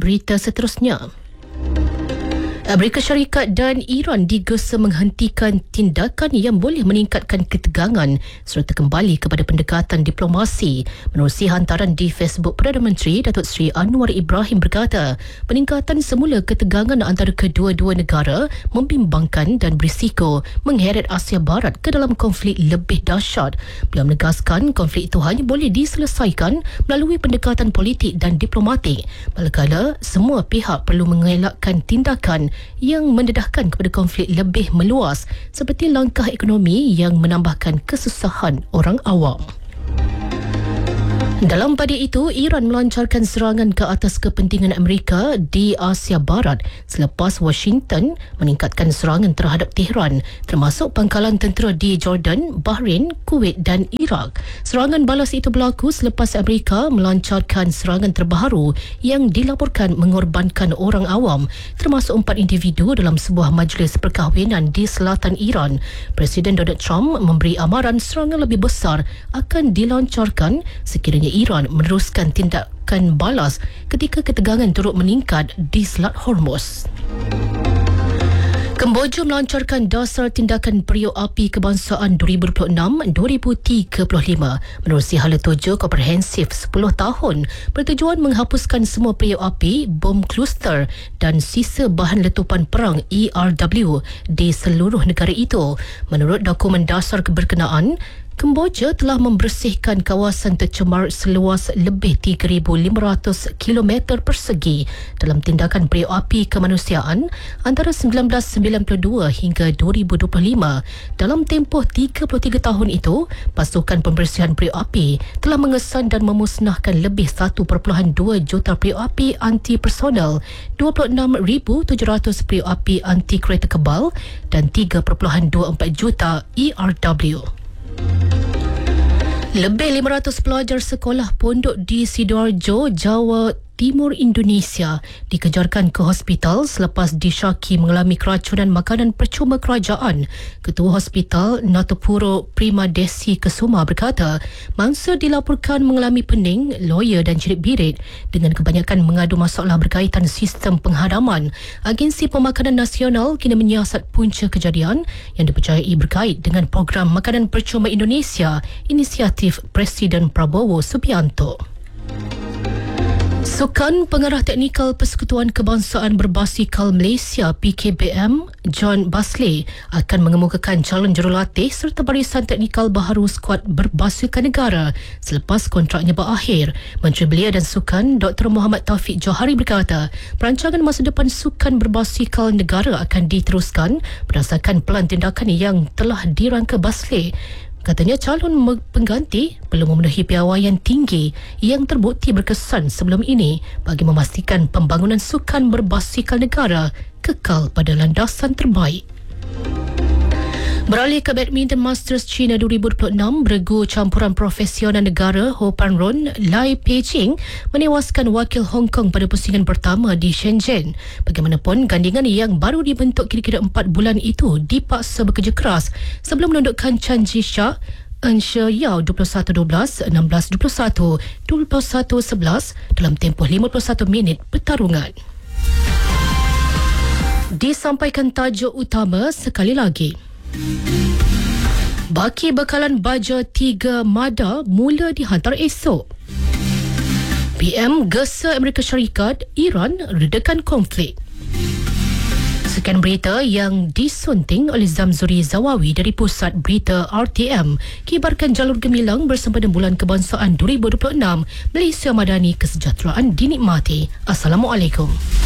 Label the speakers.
Speaker 1: Berita seterusnya. Amerika Syarikat dan Iran digesa menghentikan tindakan yang boleh meningkatkan ketegangan serta kembali kepada pendekatan diplomasi. Menerusi hantaran di Facebook, Perdana Menteri Datuk Seri Anwar Ibrahim berkata, peningkatan semula ketegangan antara kedua-dua negara membimbangkan dan berisiko mengheret Asia Barat ke dalam konflik lebih dahsyat. Beliau menegaskan konflik itu hanya boleh diselesaikan melalui pendekatan politik dan diplomatik, manakala semua pihak perlu mengelakkan tindakan yang mendedahkan kepada konflik lebih meluas seperti langkah ekonomi yang menambahkan kesusahan orang awam. Dalam pada itu, Iran melancarkan serangan ke atas kepentingan Amerika di Asia Barat selepas Washington meningkatkan serangan terhadap Tehran, termasuk pangkalan tentera di Jordan, Bahrain, Kuwait dan Iraq. Serangan balas itu berlaku selepas Amerika melancarkan serangan terbaru yang dilaporkan mengorbankan orang awam, termasuk 4 individu dalam sebuah majlis perkahwinan di selatan Iran. Presiden Donald Trump memberi amaran serangan lebih besar akan dilancarkan sekiranya Iran meneruskan tindakan balas ketika ketegangan turut meningkat di Selat Hormuz. Kemboja melancarkan dasar tindakan periuk api kebangsaan 2026-2035 menerusi hala tuju komprehensif 10 tahun bertujuan menghapuskan semua periuk api, bom kluster dan sisa bahan letupan perang ERW di seluruh negara itu. Menurut dokumen dasar keberkenaan, Kemboja telah membersihkan kawasan tercemar seluas lebih 3,500 km persegi dalam tindakan periuk api kemanusiaan antara 1992 hingga 2025. Dalam tempoh 33 tahun itu, pasukan pembersihan periuk api telah mengesan dan memusnahkan lebih 1.2 juta periuk api anti personel, 26,700 periuk api anti kereta kebal dan 3.24 juta ERW. Lebih 500 pelajar sekolah pondok di Sidoarjo, Jawa Timur Indonesia dikejarkan ke hospital selepas disyaki mengalami keracunan makanan percuma kerajaan. Ketua Hospital Natopuro Prima Desi Kesuma berkata, mangsa dilaporkan mengalami pening, loya dan jerit-birit dengan kebanyakan mengadu masalah berkaitan sistem penghadaman. Agensi Pemakanan Nasional kini menyiasat punca kejadian yang dipercayai berkait dengan program Makanan Percuma Indonesia, inisiatif Presiden Prabowo Subianto. Sukan Pengarah Teknikal Persekutuan Kebangsaan Berbasikal Malaysia PKBM, John Basley akan mengemukakan calon jurulatih serta barisan teknikal baharu skuad berbasikal negara selepas kontraknya berakhir. Menteri Belia dan Sukan Dr. Muhammad Taufik Johari berkata, perancangan masa depan sukan berbasikal negara akan diteruskan berdasarkan pelan tindakan yang telah dirangka Basley. Katanya calon pengganti perlu memenuhi piawaian tinggi yang terbukti berkesan sebelum ini bagi memastikan pembangunan sukan berbasikal negara kekal pada landasan terbaik. Beralih ke Badminton Masters China 2026, beregu campuran profesional negara Ho Pan Ron Lai Pei-ching menewaskan wakil Hong Kong pada pusingan pertama di Shenzhen. Bagaimanapun, gandingan yang baru dibentuk kira-kira 4 bulan itu dipaksa bekerja keras sebelum menundukkan Chan Ji-sha, Eng She-yao 21-12, 16-21, 21-11 dalam tempoh 51 minit pertarungan. Disampaikan tajuk utama sekali lagi. Baki bekalan baja 3 Mada mula dihantar esok. PM gesa Amerika Syarikat, Iran redakan konflik. Sekian berita yang disunting oleh Zamzuri Zawawi dari Pusat Berita RTM. Kibarkan jalur gemilang bersempena Bulan Kebangsaan 2026. Malaysia Madani, kesejahteraan dinikmati. Assalamualaikum.